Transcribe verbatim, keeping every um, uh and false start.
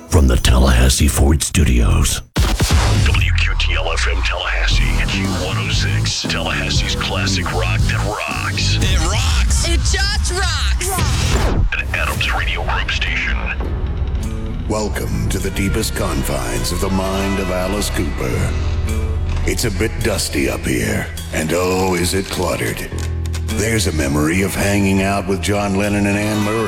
from the Tallahassee Ford Studios. W Q T L F M Tallahassee, Q one oh six, Tallahassee's classic rock that rocks. It rocks. It just rocks. An Adams Radio Group station. Welcome to the deepest confines of the mind of Alice Cooper. It's a bit dusty up here, and oh, is it cluttered. There's a memory of hanging out with John Lennon and Anne Murray.